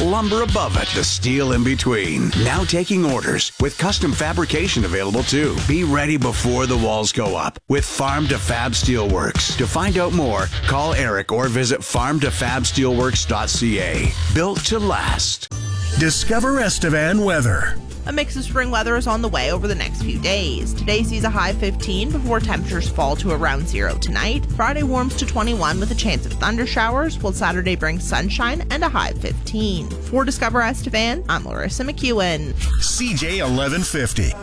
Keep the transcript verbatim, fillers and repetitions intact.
lumber above it, the steel in between. Now taking orders with custom fabrication available too. Be ready before the walls go up with Farm to Fab Steelworks. To find out more, call Eric or visit farm to fab steelworks dot c a. Built to last. Discover Estevan weather. A mix of spring weather is on the way over the next few days. Today sees a high fifteen before temperatures fall to around zero tonight. Friday warms to twenty-one with a chance of thunder showers, while Saturday brings sunshine and a high fifteen. For Discover Estevan, I'm Larissa McEwen. C J eleven fifty.